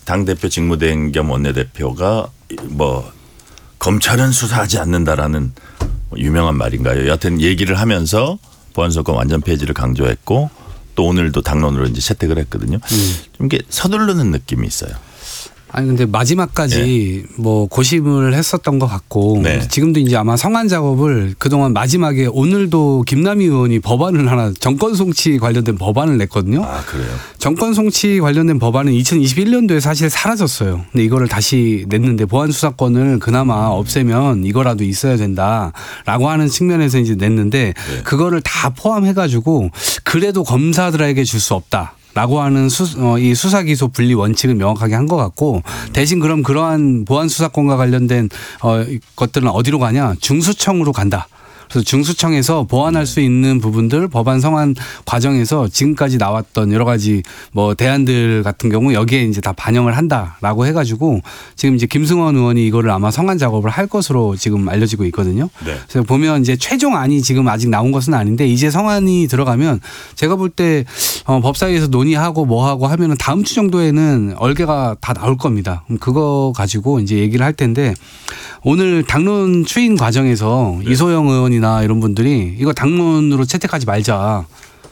당대표 직무대행 겸 원내대표가 뭐 검찰은 수사하지 않는다라는 유명한 말인가요? 여하튼 얘기를 하면서 보안수사권 완전 폐지를 강조했고 또 오늘도 당론으로 이제 채택을 했거든요. 좀 이게 서두르는 느낌이 있어요. 아니 근데 마지막까지 뭐 고심을 했었던 것 같고 지금도 이제 아마 성안 작업을 그동안 마지막에 오늘도 김남희 의원이 법안을 하나 정권 송치 관련된 법안을 냈거든요. 아 그래요? 정권 송치 관련된 법안은 2021년도에 사실 사라졌어요. 근데 이거를 다시 냈는데 보안 수사권을 그나마 없애면 이거라도 있어야 된다라고 하는 측면에서 이제 냈는데 그거를 다 포함해가지고 그래도 검사들에게 줄 수 없다. 라고 하는 이 수사기소 분리 원칙을 명확하게 한 것 같고 대신 그럼 그러한 보안 수사권과 관련된 것들은 어디로 가냐? 중수청으로 간다. 그래서 중수청에서 보완할 수 있는 부분들 법안 성안 과정에서 지금까지 나왔던 여러 가지 뭐 대안들 같은 경우 여기에 이제 다 반영을 한다라고 해가지고 지금 이제 김승원 의원이 이거를 아마 성안 작업을 할 것으로 지금 알려지고 있거든요. 그래서 보면 이제 최종안이 지금 아직 나온 것은 아닌데 이제 성안이 들어가면 제가 볼 때 법사위에서 논의하고 뭐 하고 하면은 다음 주 정도에는 얼개가 다 나올 겁니다. 그럼 그거 가지고 이제 얘기를 할 텐데 오늘 당론 추인 과정에서 이소영 의원이나 이런 분들이 이거 당론으로 채택하지 말자.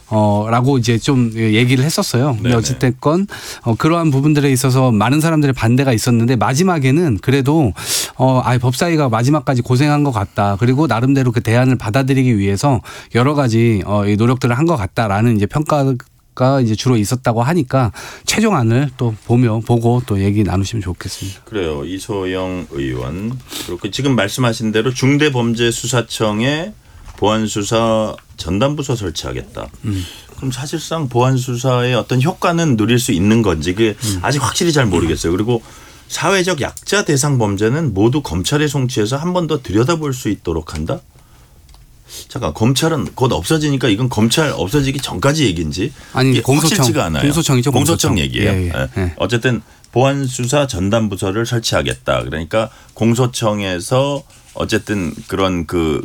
라고 이제 좀 얘기를 했었어요. 근데 어찌됐건 그러한 부분들에 있어서 많은 사람들의 반대가 있었는데 마지막에는 그래도 법사위가 마지막까지 고생한 것 같다. 그리고 나름대로 그 대안을 받아들이기 위해서 여러 가지 노력들을 한 것 같다라는 이제 평가가 이제 주로 있었다고 하니까 최종안을 또 보고 또 얘기 나누시면 좋겠습니다. 그래요. 이소영 의원 그리고 지금 말씀하신 대로 중대범죄수사청에 보안수사 전담부서 설치하겠다. 그럼 사실상 보안수사의 어떤 효과는 누릴 수 있는 건지 그게 아직 확실히 잘 모르겠어요. 그리고 사회적 약자 대상 범죄는 모두 검찰에 송치해서 한 번 더 들여다볼 수 있도록 한다? 잠깐 검찰은 곧 없어지니까 이건 검찰 없어지기 전까지 얘기인지 아니 확실치가 않아요. 공소청이죠. 공소청 얘기예요. 예. 어쨌든 보안수사 전담부서를 설치하겠다. 그러니까 공소청에서 어쨌든 그런 그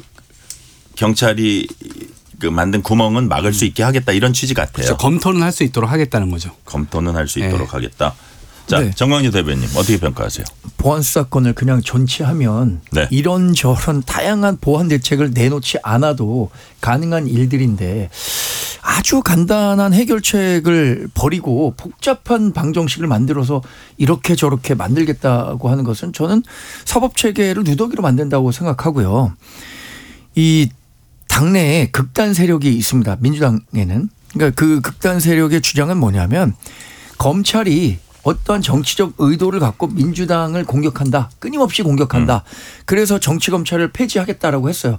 경찰이 그 만든 구멍은 막을 수 있게 하겠다 이런 취지 같아요. 그렇죠. 검토는 할 수 있도록 하겠다는 거죠. 검토는 할 수 있도록 하겠다. 자, 정광유 대변인 어떻게 평가하세요? 보안 수사권을 그냥 존치하면 이런저런 다양한 보안 대책을 내놓지 않아도 가능한 일들인데 아주 간단한 해결책을 버리고 복잡한 방정식을 만들어서 이렇게 저렇게 만들겠다고 하는 것은 저는 사법체계를 누더기로 만든다고 생각하고요. 이 당내에 극단 세력이 있습니다. 민주당에는. 그러니까 그 극단 세력의 주장은 뭐냐면 검찰이 어떤 정치적 의도를 갖고 민주당을 공격한다. 끊임없이 공격한다. 그래서 정치검찰을 폐지하겠다라고 했어요.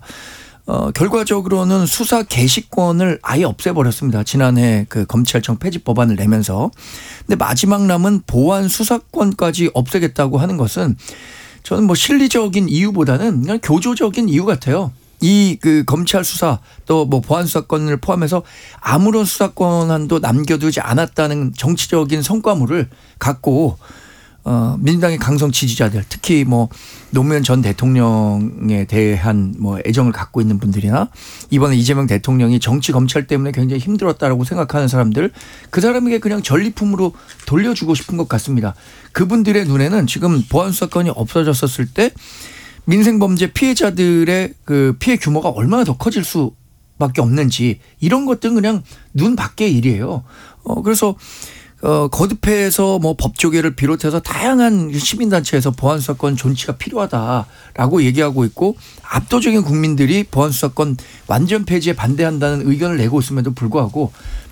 결과적으로는 수사 개시권을 아예 없애버렸습니다. 지난해 그 검찰청 폐지 법안을 내면서. 근데 마지막 남은 보안 수사권까지 없애겠다고 하는 것은 저는 뭐 실리적인 이유보다는 그냥 교조적인 이유 같아요. 이 그 검찰 수사 또 뭐 보안 수사권을 포함해서 아무런 수사권한도 남겨두지 않았다는 정치적인 성과물을 갖고 민주당의 강성 지지자들 특히 뭐 노무현 전 대통령에 대한 뭐 애정을 갖고 있는 분들이나 이번에 이재명 대통령이 정치 검찰 때문에 굉장히 힘들었다라고 생각하는 사람들 그 사람에게 그냥 전리품으로 돌려주고 싶은 것 같습니다. 그분들의 눈에는 지금 보안 수사권이 없어졌었을 때 민생범죄 피해자들의 그 피해 규모가 얼마나 더 커질 수밖에 없는지 이런 것들은 그냥 눈 밖의 일이에요. 그래서 거듭해서 뭐 법조계를 비롯해서 다양한 시민단체에서 보안수사권 존치가 필요하다라고 얘기하고 있고 압도적인 국민들이 보안수사권 완전 폐지에 반대한다는 의견을 내고 있음에도 불구하고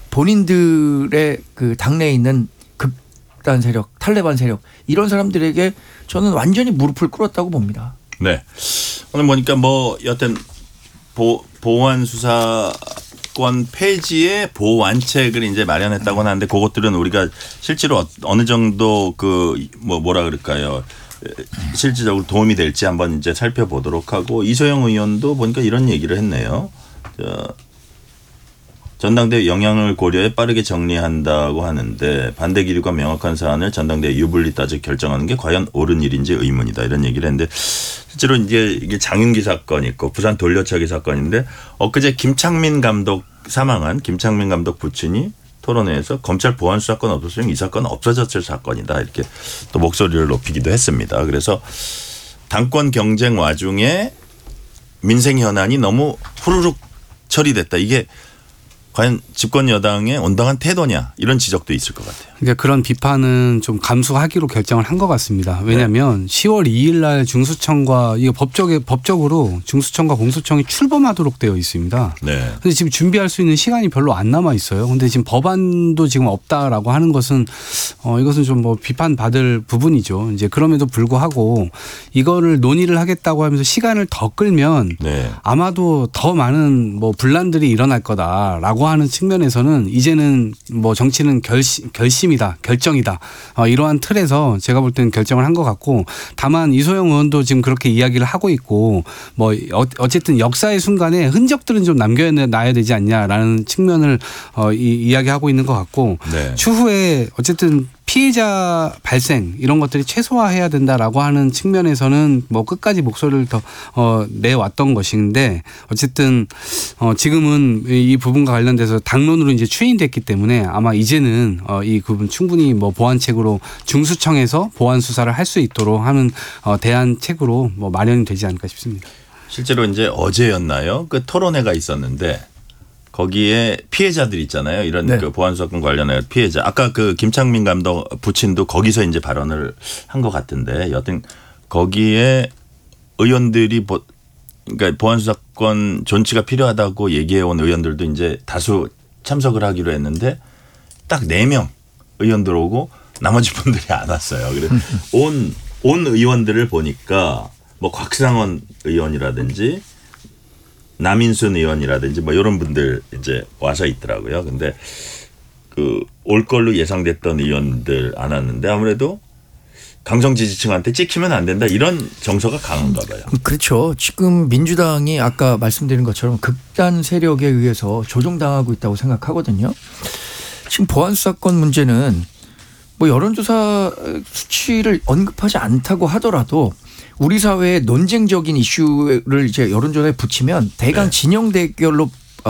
본인들의 그 당내에 있는 극단 세력, 탈레반 세력 이런 사람들에게 저는 완전히 무릎을 꿇었다고 봅니다. 네. 오늘 보니까 뭐 여튼 보안 수사권 폐지의 보완책을 이제 마련했다고 하는데 그것들은 우리가 실제로 어느 정도 그 뭐라 그럴까요? 실질적으로 도움이 될지 한번 이제 살펴보도록 하고 이소영 의원도 보니까 이런 얘기를 했네요. 전당대회 영향을 고려해 빠르게 정리한다고 하는데 반대 기류가 명확한 사안을 전당대회 유불리 따져 결정하는 게 과연 옳은 일인지 의문이다 이런 얘기를 했는데 실제로 이제 이게 장윤기 사건이 있고 부산 돌려차기 사건인데 엊그제 김창민 감독 사망한 김창민 감독 부친이 토론회에서 검찰 보안 수사권 없었으면 이 사건은 없어졌을 사건이다 이렇게 또 목소리를 높이기도 했습니다. 그래서 당권 경쟁 와중에 민생 현안이 너무 후루룩 처리됐다. 이게 과연 집권 여당의 온당한 태도냐 이런 지적도 있을 것 같아요. 그러니까 그런 비판은 좀 감수하기로 결정을 한 것 같습니다. 왜냐하면 10월 2일 날 중수청과 이거 법적으로 중수청과 공수청이 출범하도록 되어 있습니다. 네. 근데 지금 준비할 수 있는 시간이 별로 안 남아 있어요. 근데 지금 법안도 지금 없다라고 하는 것은 이것은 좀 뭐 비판받을 부분이죠. 이제 그럼에도 불구하고 이거를 논의를 하겠다고 하면서 시간을 더 끌면 네. 아마도 더 많은 뭐 분란들이 일어날 거다라고 하는 측면에서는 이제는 뭐 정치는 결심이다, 결정이다. 이러한 틀에서 제가 볼 때는 결정을 한 것 같고 다만 이소영 의원도 지금 그렇게 이야기를 하고 있고 뭐 어쨌든 역사의 순간에 흔적들은 좀 남겨놔야 되지 않냐라는 측면을 이야기하고 있는 것 같고 네. 추후에 어쨌든 피해자 발생 이런 것들이 최소화해야 된다라고 하는 측면에서는 뭐 끝까지 목소리를 더 내왔던 것인데 어쨌든 지금은 이 부분과 관련돼서 당론으로 이제 추인됐기 때문에 아마 이제는 이 부분 충분히 뭐 보완책으로 중수청에서 보완 수사를 할 수 있도록 하는 대안책으로 뭐 마련이 되지 않을까 싶습니다. 실제로 이제 어제였나요? 그 토론회가 있었는데 거기에 피해자들 있잖아요. 이런 네. 그 보안수사권 관련해 피해자. 아까 그 김창민 감독 부친도 거기서 이제 발언을 한 것 같은데 여튼 거기에 의원들이 그러니까 보안수사권 존치가 필요하다고 얘기해온 의원들도 이제 다수 참석을 하기로 했는데 딱 4명 의원들 오고 나머지 분들이 안 왔어요. 그래서 온 의원들을 보니까 뭐 곽상원 의원이라든지 남인순 의원이라든지 뭐 이런 분들 이제 와서 있더라고요. 근데 그 올 걸로 예상됐던 의원들 안 왔는데 아무래도 강성 지지층한테 찍히면 안 된다 이런 정서가 강한가 봐요. 그렇죠. 지금 민주당이 아까 말씀드린 것처럼 극단 세력에 의해서 조종당하고 있다고 생각하거든요. 지금 보안수사권 문제는 뭐 여론조사 수치를 언급하지 않다고 하더라도 우리 사회의 논쟁적인 이슈를 이제 여론조사에 붙이면 대강 진영 대결로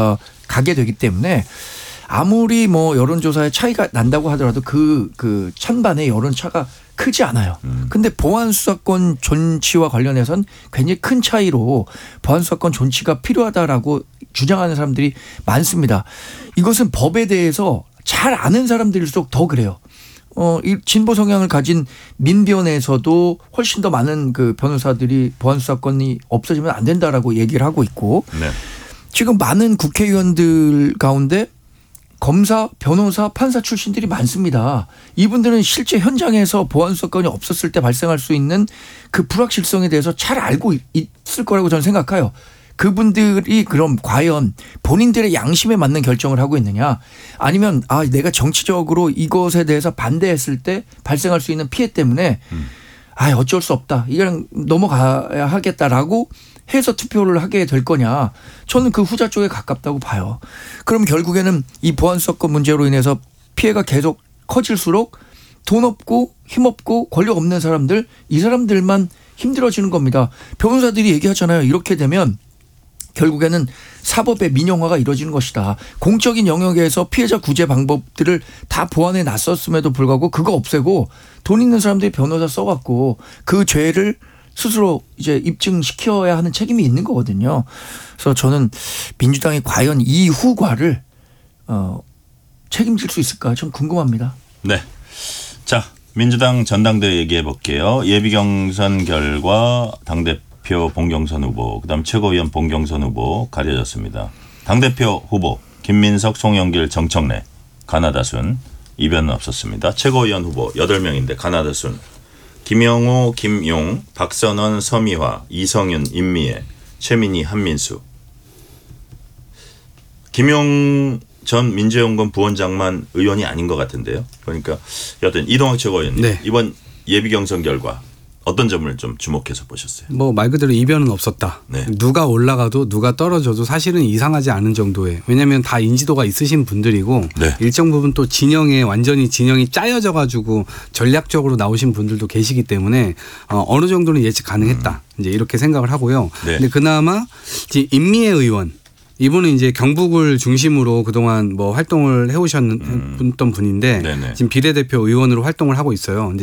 가게 되기 때문에 아무리 뭐 여론조사에 차이가 난다고 하더라도 그 찬반의 여론차가 크지 않아요. 근데 보안수사권 존치와 관련해서는 굉장히 큰 차이로 보안수사권 존치가 필요하다라고 주장하는 사람들이 많습니다. 이것은 법에 대해서 잘 아는 사람들일수록 더 그래요. 이 진보 성향을 가진 민변에서도 훨씬 더 많은 그 변호사들이 보안수사권이 없어지면 안 된다라고 얘기를 하고 있고 네. 지금 많은 국회의원들 가운데 검사, 변호사, 판사 출신들이 많습니다. 이분들은 실제 현장에서 보안수사권이 없었을 때 발생할 수 있는 그 불확실성에 대해서 잘 알고 있을 거라고 저는 생각해요. 그분들이 그럼 과연 본인들의 양심에 맞는 결정을 하고 있느냐 아니면 내가 정치적으로 이것에 대해서 반대했을 때 발생할 수 있는 피해 때문에 어쩔 수 없다. 이거는 넘어가야 하겠다라고 해서 투표를 하게 될 거냐. 저는 그 후자 쪽에 가깝다고 봐요. 그럼 결국에는 이 보안수사권 문제로 인해서 피해가 계속 커질수록 돈 없고 힘 없고 권력 없는 사람들 이 사람들만 힘들어지는 겁니다. 변호사들이 얘기하잖아요. 이렇게 되면 결국에는 사법의 민영화가 이루어지는 것이다. 공적인 영역에서 피해자 구제 방법들을 다 보완해 놨었음에도 불구하고 그거 없애고 돈 있는 사람들이 변호사 써갖고 그 죄를 스스로 이제 입증시켜야 하는 책임이 있는 거거든요. 그래서 저는 민주당이 과연 이 후과를 책임질 수 있을까 좀 궁금합니다. 네. 자, 민주당 전당대회 얘기해 볼게요. 예비경선 결과 당대표 본경선 후보, 그다음 최고위원 본경선 후보 가려졌습니다. 당대표 후보 김민석, 송영길, 정청래 가나다순 이변은 없었습니다. 최고위원 후보 8명인데 가나다순 김영호, 김용, 박선원, 서미화, 이성윤, 임미애, 최민희, 한민수. 김용 전 민주연구원 부원장만 의원이 아닌 것 같은데요. 그러니까 여튼 이동학 최고위원님 네. 이번 예비경선 결과 어떤 점을 좀 주목해서 보셨어요? 뭐 말 그대로 이변은 없었다. 네. 누가 올라가도 누가 떨어져도 사실은 이상하지 않은 정도의. 왜냐하면 다 인지도가 있으신 분들이고 네. 일정 부분 또 완전히 진영이 짜여져 가지고 전략적으로 나오신 분들도 계시기 때문에 어느 정도는 예측 가능했다. 이제 이렇게 생각을 하고요. 네. 근데 그나마 이제 임미애 의원 이분은 이제 경북을 중심으로 그동안 뭐 활동을 해오셨던 분인데 네네. 지금 비례대표 의원으로 활동을 하고 있어요. 근데